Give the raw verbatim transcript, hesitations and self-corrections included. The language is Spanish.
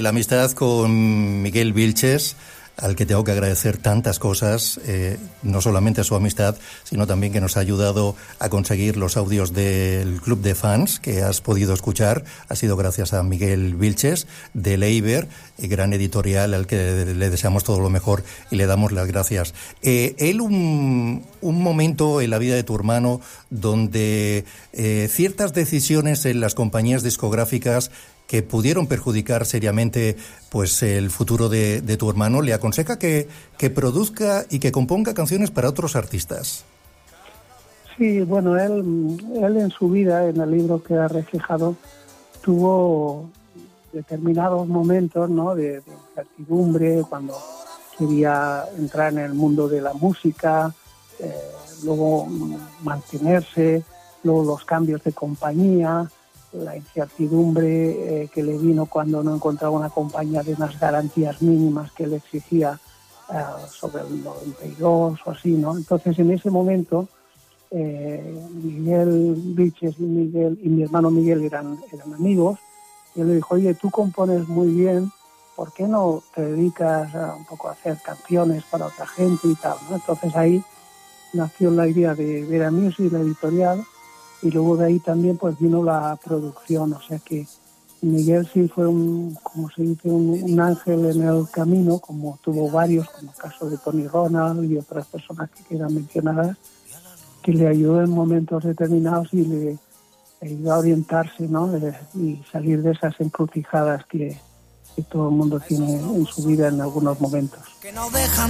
La amistad con Miguel Vilches, al que tengo que agradecer tantas cosas, eh, no solamente su amistad, sino también que nos ha ayudado a conseguir los audios del Club de Fans que has podido escuchar. Ha sido gracias a Miguel Vilches, de Leiber, gran editorial al que le deseamos todo lo mejor y le damos las gracias. Eh, él, un, un momento en la vida de tu hermano donde eh, ciertas decisiones en las compañías discográficas que pudieron perjudicar seriamente pues el futuro de, de tu hermano, le aconseja que, que produzca y que componga canciones para otros artistas. Sí, bueno, él, él en su vida, en el libro que ha reflejado, tuvo determinados momentos, ¿no?, de, de incertidumbre, cuando quería entrar en el mundo de la música, eh, luego mantenerse, luego los cambios de compañía, la incertidumbre eh, que le vino cuando no encontraba una compañía de unas garantías mínimas que le exigía eh, sobre el noventa y dos o así, ¿no? Entonces, en ese momento, eh, Miguel Vilches y Miguel y mi hermano Miguel eran, eran amigos, y él le dijo: oye, tú compones muy bien, ¿por qué no te dedicas a, un poco a hacer canciones para otra gente y tal, ¿no? Entonces ahí nació la idea de Vera Music, la editorial, y luego de ahí también pues vino la producción, o sea que Miguel sí fue un, como se dice, un, un ángel en el camino, como tuvo varios, como el caso de Tony Ronald y otras personas que quedan mencionadas, que le ayudó en momentos determinados y le ayudó a orientarse, ¿no?, y salir de esas encrucijadas que, que todo el mundo tiene en su vida en algunos momentos. Que no dejan